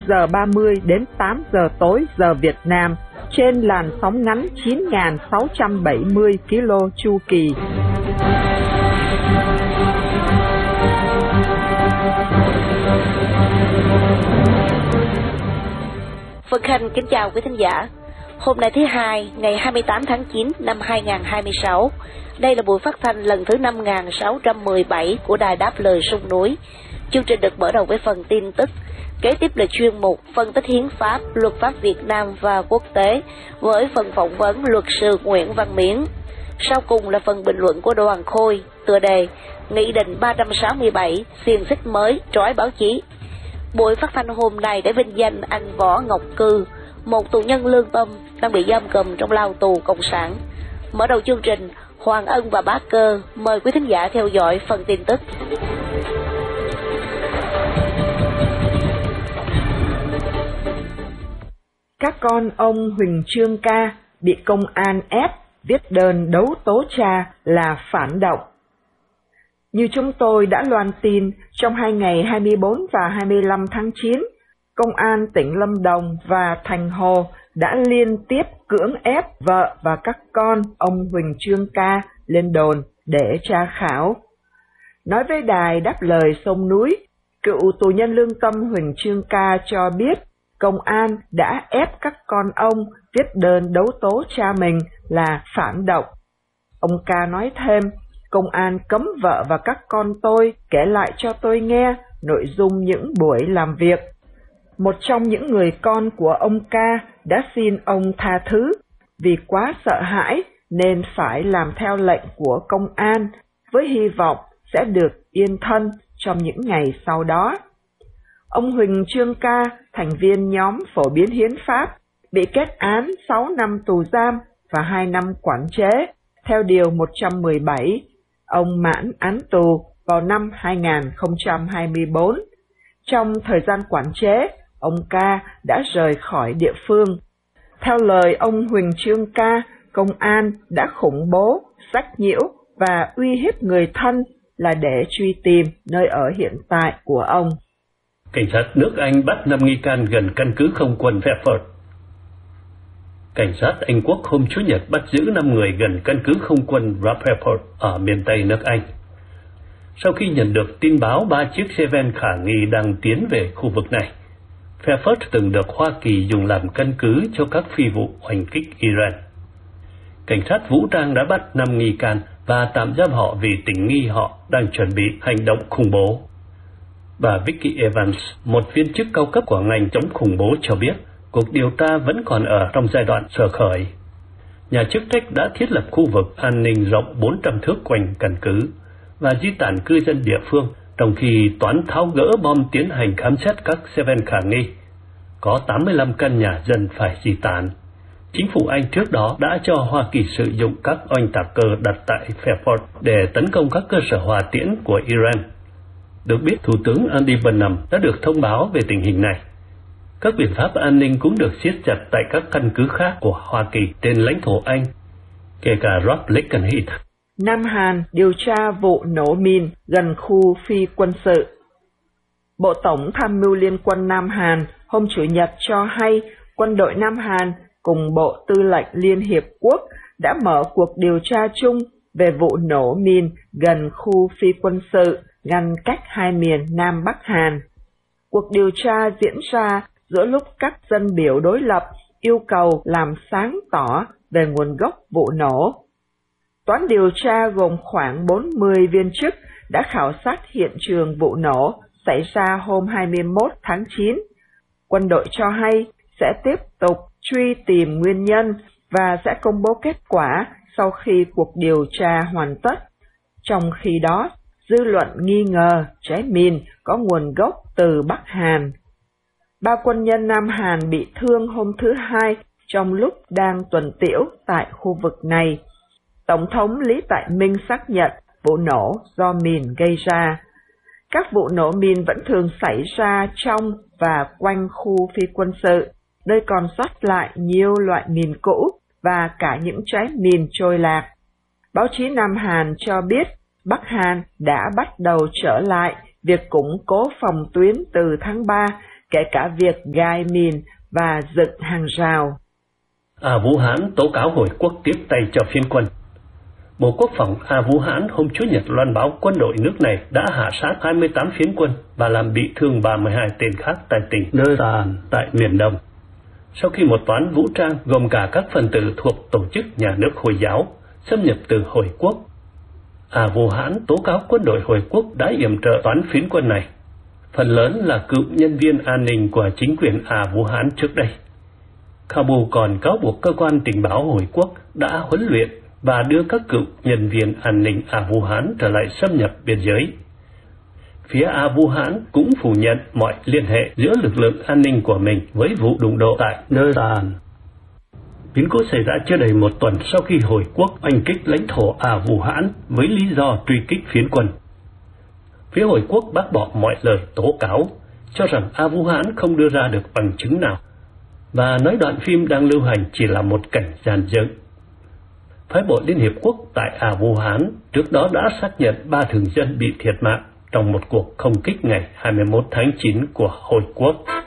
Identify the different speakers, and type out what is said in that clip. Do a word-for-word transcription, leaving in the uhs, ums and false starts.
Speaker 1: giờ ba mươi đến tám giờ tối giờ Việt Nam trên làn sóng ngắn chín nghìn sáu trăm bảy mươi ki lô chu kỳ.
Speaker 2: Vân Khanh kính chào quý thính giả. Hôm nay thứ hai, ngày hai mươi tám tháng chín năm hai nghìn không trăm hai mươi sáu. Đây là buổi phát thanh lần thứ năm nghìn sáu trăm mười bảy của Đài Đáp Lời Sông Núi. Chương trình được mở đầu với phần tin tức. Kế tiếp là chuyên mục phân tích hiến pháp, luật pháp Việt Nam và quốc tế với phần phỏng vấn luật sư Nguyễn Văn Miến. Sau cùng là phần bình luận của Đỗ Hoàng Khôi, tựa đề Nghị định ba trăm sáu mươi bảy, xiềng xích mới trói báo chí. Buổi phát thanh hôm nay để vinh danh anh Võ Ngọc Cư, một tù nhân lương tâm đang bị giam cầm trong lao tù cộng sản. Mở đầu chương trình, Hoàng Ân và Bá Cơ mời quý thính giả theo dõi phần tin tức.
Speaker 1: Các con ông Huỳnh Trương Ca bị công an ép viết đơn đấu tố cha là phản động. Như chúng tôi đã loan tin, trong hai ngày hai mươi bốn và hai mươi lăm tháng chín, Công an tỉnh Lâm Đồng và Thành Hồ đã liên tiếp cưỡng ép vợ và các con ông Huỳnh Trương Ca lên đồn để tra khảo. Nói với Đài Đáp Lời Sông Núi, cựu tù nhân lương tâm Huỳnh Trương Ca cho biết công an đã ép các con ông viết đơn đấu tố cha mình là phản động. Ông Ca nói thêm, công an cấm vợ và các con tôi kể lại cho tôi nghe nội dung những buổi làm việc. Một trong những người con của ông Ca đã xin ông tha thứ vì quá sợ hãi nên phải làm theo lệnh của công an với hy vọng sẽ được yên thân trong những ngày sau đó. Ông Huỳnh Trương Ca, thành viên nhóm phổ biến hiến pháp, bị kết án sáu năm tù giam và hai năm quản chế theo điều một trăm mười bảy. Ông mãn án tù vào năm hai nghìn không trăm hai mươi bốn. Trong thời gian quản chế, ông Ca đã rời khỏi địa phương. Theo lời ông Huỳnh Trương Ca, công an đã khủng bố, sách nhiễu và uy hiếp người thân là để truy tìm nơi ở hiện tại của ông.
Speaker 3: Cảnh sát nước Anh bắt năm nghi can gần căn cứ không quân Fairford. Cảnh sát Anh Quốc hôm Chủ nhật bắt giữ năm người gần căn cứ không quân Fairford ở miền Tây nước Anh. Sau khi nhận được tin báo ba chiếc xe ven khả nghi đang tiến về khu vực này, Fairford từng được Hoa Kỳ dùng làm căn cứ cho các phi vụ oanh kích Iran. Cảnh sát vũ trang đã bắt năm nghi can và tạm giam họ vì tình nghi họ đang chuẩn bị hành động khủng bố. Bà Vicky Evans, một viên chức cao cấp của ngành chống khủng bố cho biết, cuộc điều tra vẫn còn ở trong giai đoạn sơ khởi. Nhà chức trách đã thiết lập khu vực an ninh rộng bốn trăm thước quanh căn cứ và di tản cư dân địa phương, trong khi toán tháo gỡ bom tiến hành khám xét các xe ven khả nghi. Có tám mươi lăm căn nhà dân phải di tản. Chính phủ Anh trước đó đã cho Hoa Kỳ sử dụng các oanh tạc cơ đặt tại Fairford để tấn công các cơ sở hỏa tiễn của Iran. Được biết, Thủ tướng Andy Burnham đã được thông báo về tình hình này. Các biện pháp an ninh cũng được siết chặt tại các căn cứ khác của Hoa Kỳ trên lãnh thổ Anh, kể cả Rob Lakenheath.
Speaker 1: Nam Hàn điều tra vụ nổ mìn gần khu phi quân sự. Bộ Tổng tham mưu Liên quân Nam Hàn hôm Chủ nhật cho hay quân đội Nam Hàn cùng Bộ Tư lệnh Liên Hiệp Quốc đã mở cuộc điều tra chung về vụ nổ mìn gần khu phi quân sự ngăn cách hai miền Nam Bắc Hàn. Cuộc điều tra diễn ra giữa lúc các dân biểu đối lập yêu cầu làm sáng tỏ về nguồn gốc vụ nổ. Toán điều tra gồm khoảng bốn mươi viên chức đã khảo sát hiện trường vụ nổ xảy ra hôm hai mươi mốt tháng chín. Quân đội cho hay sẽ tiếp tục truy tìm nguyên nhân và sẽ công bố kết quả sau khi cuộc điều tra hoàn tất. Trong khi đó, dư luận nghi ngờ trái mìn có nguồn gốc từ Bắc Hàn. Ba quân nhân Nam Hàn bị thương hôm thứ Hai trong lúc đang tuần tiễu tại khu vực này. Tổng thống Lý Tại Minh xác nhận vụ nổ do mìn gây ra. Các vụ nổ mìn vẫn thường xảy ra trong và quanh khu phi quân sự, nơi còn sót lại nhiều loại mìn cũ và cả những trái mìn trôi lạc. Báo chí Nam Hàn cho biết Bắc Hàn đã bắt đầu trở lại việc củng cố phòng tuyến từ tháng ba kể cả việc gai mìn và dựng hàng rào.
Speaker 3: A Vũ Hán tố cáo Hồi quốc tiếp tay cho phiến quân. Bộ Quốc phòng A Vũ Hán hôm Chủ nhật loan báo quân đội nước này đã hạ sát hai mươi tám phiến quân và làm bị thương ba mươi hai tên khác tại tỉnh Nơ Sàn tại miền Đông. Sau khi một toán vũ trang gồm cả các phần tử thuộc tổ chức nhà nước Hồi giáo xâm nhập từ Hồi quốc, A Vũ Hán tố cáo quân đội Hồi quốc đã yểm trợ toán phiến quân này, phần lớn là cựu nhân viên an ninh của chính quyền A Vũ Hán trước đây. Kabul còn cáo buộc cơ quan tình báo Hồi quốc đã huấn luyện và đưa các cựu nhân viên an ninh A Vũ Hán trở lại xâm nhập biên giới. Phía A Vũ Hán cũng phủ nhận mọi liên hệ giữa lực lượng an ninh của mình với vụ đụng độ tại Nơ Sàn. Biến cố xảy ra chưa đầy một tuần sau khi Hồi quốc oanh kích lãnh thổ A Vũ Hán với lý do truy kích phiến quân. Phía Hồi quốc bác bỏ mọi lời tố cáo, cho rằng A Vũ Hán không đưa ra được bằng chứng nào, và nói đoạn phim đang lưu hành chỉ là một cảnh dàn dựng. Phái bộ Liên Hiệp Quốc tại A Vũ Hán trước đó đã xác nhận ba thường dân bị thiệt mạng trong một cuộc không kích ngày hai mươi mốt tháng chín của Hồi quốc.